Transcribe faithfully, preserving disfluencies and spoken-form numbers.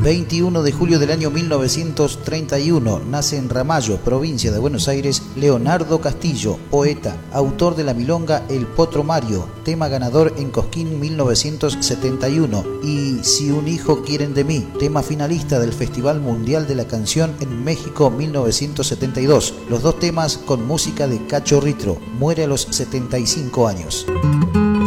veintiuno de julio del año mil novecientos treinta y uno, nace en Ramallo, provincia de Buenos Aires, Leonardo Castillo, poeta, autor de la milonga El Potro Mario, tema ganador en Cosquín mil novecientos setenta y uno, y Si un hijo quieren de mí, tema finalista del Festival Mundial de la Canción en México mil novecientos setenta y dos, los dos temas con música de Cacho Ritro. Muere a los setenta y cinco años.